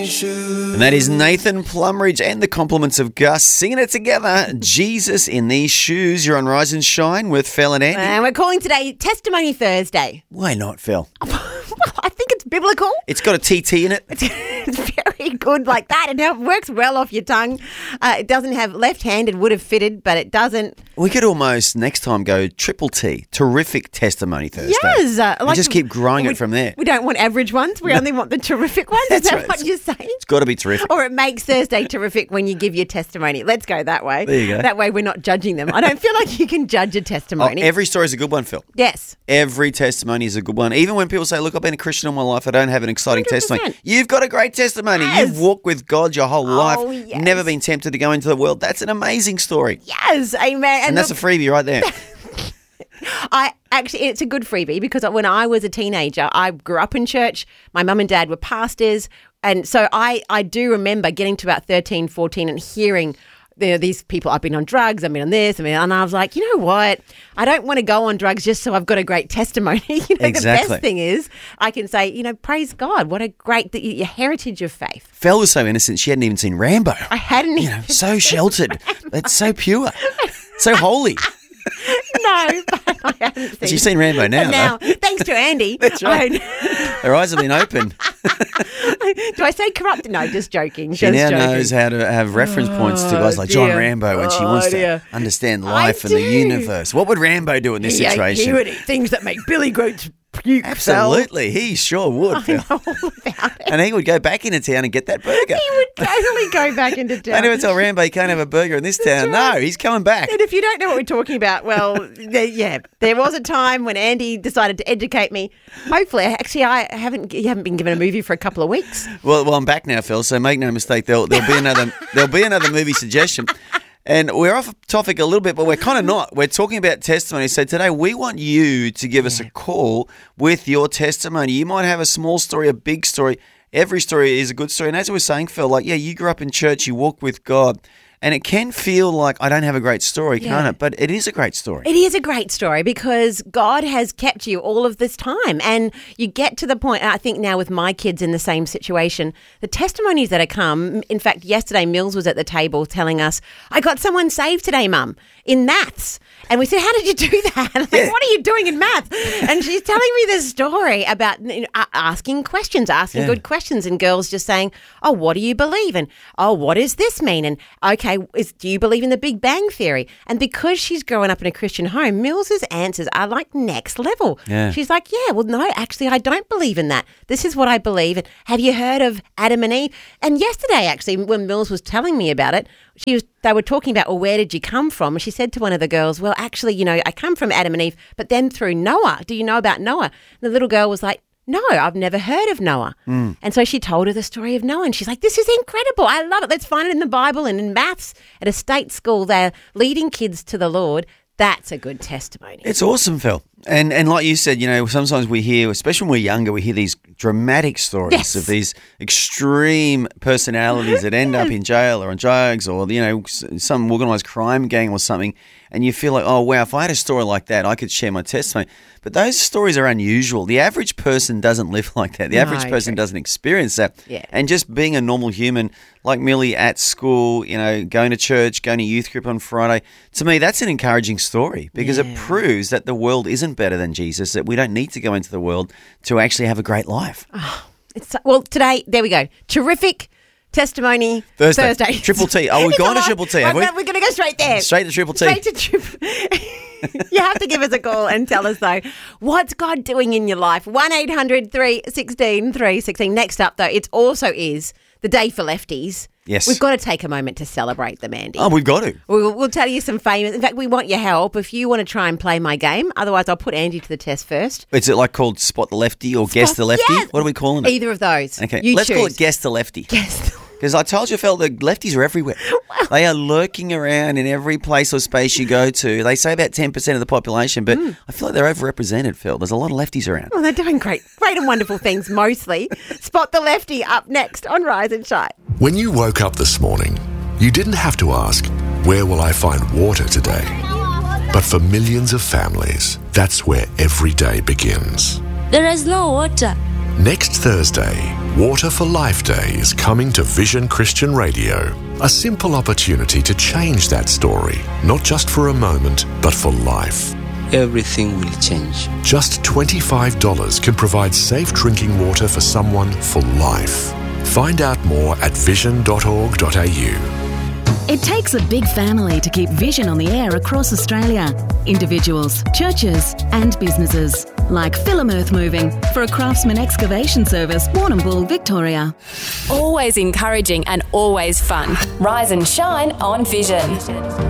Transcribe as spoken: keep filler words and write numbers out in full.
shoes. And that is Nathan Plumridge and the compliments of Gus singing it together. Jesus in these shoes. You're on Rise and Shine with Phil and Andy. And we're calling today Testimony Thursday. Why not, Phil? I think it's biblical. It's got a T T in it. It's very good like that. And it works well off your tongue. Uh, it doesn't have left-handed, would have fitted, but it doesn't. We could almost next time go triple T. Terrific Testimony Thursday. Yes. Uh, and like just keep growing we, it from there. We don't want average ones. We only want the terrific ones. Is That's that right. what you're saying? It's got to be terrific. Or it makes Thursday terrific when you give your testimony. Let's go that way. There you go. That way we're not judging them. I don't feel like you can judge a Oh, testimony. every story is a good one, Phil. Yes. Every testimony is a good one. Even when people say, look, I've been a Christian all my life, I don't have an exciting one hundred percent. testimony. You've got a great testimony. Yes. You've walked with God your whole life. Oh, yes. Never been tempted to go into the world. That's an amazing story. Yes. Amen. And, And that's look, a freebie right there. I actually, it's a good freebie because when I was a teenager, I grew up in church. My mum and dad were pastors. And so I, I do remember getting to about thirteen, fourteen and hearing, you know, these people, I've been on drugs, I've been on this, I mean, and I was like, you know what? I don't want to go on drugs just so I've got a great testimony. you know, Exactly. The best thing is I can say, you know, praise God. What a great, the, your heritage of faith. Phil was so innocent, she hadn't even seen Rambo. I hadn't You know, even so sheltered. That's so pure. So holy. No, but I haven't seen She's seen Rambo now, But now, though. thanks to Andy. That's right. I- Her eyes have been opened. do I say corrupt? No, just joking. She just now joking. knows how to have reference points to guys like John dear. Rambo when she Oh, wants dear. to understand I life and the do. universe. What would Rambo do in this He ate- situation? He would eat things that make Billy Goat puke. Phil. Absolutely, he sure would, I Phil. know all about it. And he would go back into town and get that burger. He would totally go back into town. I never tell Rambo he can't have a burger in this town. right. No, he's coming back. And if you don't know what we're talking about, well, there, yeah, there was a time when Andy decided to educate me. Hopefully, actually, I haven't. You haven't been given a movie for a couple of weeks. Well, well, I'm back now, Phil. So make no mistake, there'll, there'll be another there'll be another movie suggestion. And we're off topic a little bit, but we're kind of not. We're talking about testimony. So today we want you to give us a call with your testimony. You might have a small story, a big story. Every story is a good story. And as we were saying, Phil, like, yeah, you grew up in church, you walked with God. And it can feel like I don't have a great story, Yeah. can't it? But it is a great story. It is a great story because God has kept you all of this time. And you get to the point, and I think now with my kids in the same situation, the testimonies that have come, in fact, yesterday Mills was at the table telling us, I got someone saved today, Mum, in maths. And we said, how did you do that? I'm like, Yeah. what are you doing in maths? And she's telling me this story about you know, a- asking questions, asking Yeah. good questions, and girls just saying, oh, what do you believe? And, oh, what does this mean? And, okay, is, do you believe in the Big Bang Theory? And because she's growing up in a Christian home, Mills's answers are like next level. Yeah. She's like, yeah, well, no, actually, I don't believe in that. This is what I believe. And have you heard of Adam and Eve? And yesterday, actually, when Mills was telling me about it, she was. They were talking about, well, where did you come from? And she said to one of the girls, well, actually, you know, I come from Adam and Eve, but then through Noah. Do you know about Noah? And the little girl was like, no, I've never heard of Noah. Mm. And so she told her the story of Noah. And she's like, this is incredible. I love it. Let's find it in the Bible and in maths at a state school. They're leading kids to the Lord. That's a good testimony. It's awesome, Phil. And and like you said, you know, sometimes we hear, especially when we're younger, we hear these dramatic stories Yes. of these extreme personalities that end up in jail or on drugs or, you know, s- some organised crime gang or something. And you feel like, oh, wow, if I had a story like that, I could share my testimony. But those stories are unusual. The average person doesn't live like that. The No, average person true. doesn't experience that. Yeah. And just being a normal human, like Millie at school, you know, going to church, going to youth group on Friday, to me, that's an encouraging story because it Yeah. proves that the world isn't better than Jesus, that we don't need to go into the world to actually have a great life. It's, well, today, there we go. Terrific testimony Thursday. Thursday. Triple T. Oh, we've It's gone a to lot. Triple T, have we? We're, we're going to go straight there. Straight to Triple T. Straight to Triple You have to give us a call and tell us, though, what's God doing in your life? one eight hundred three one six three one six. Next up, though, it also is the day for lefties. Yes. We've got to take a moment to celebrate them, Andy. Oh, we've got to. We'll, we'll tell you some famous. In fact, we want your help if you want to try and play my game. Otherwise, I'll put Andy to the test first. Is it like called Spot the Lefty or Guess the Lefty? Yes. What are we calling it? Either of those. Okay, You let's choose. call it Guess the Lefty. Guess. Because I told you, Phil, the lefties are everywhere. They are lurking around in every place or space you go to. They say about ten percent of the population, but Mm. I feel like they're overrepresented, Phil. There's a lot of lefties around. Well, they're doing great, great and wonderful things mostly. Spot the Lefty up next on Rise and Shine. When you woke up this morning, you didn't have to ask, where will I find water today? But for millions of families, that's where every day begins. There is no water. Next Thursday, Water for Life Day is coming to Vision Christian Radio. A simple opportunity to change that story, not just for a moment, but for life. Everything will change. Just twenty-five dollars can provide safe drinking water for someone for life. Find out more at vision dot org dot a u. It takes a big family to keep Vision on the air across Australia. Individuals, churches and businesses. Like Philomearth Moving for a Craftsman excavation service, Warrnambool, Victoria. Always encouraging and always fun. Rise and shine on Vision.